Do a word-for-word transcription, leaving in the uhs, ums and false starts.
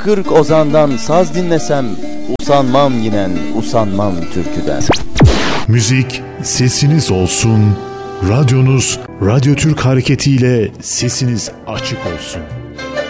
kırk ozandan saz dinlesem, usanmam yinen, usanmam türküden. Müzik sesiniz olsun, radyonuz Radyo Türk hareketiyle sesiniz açık olsun.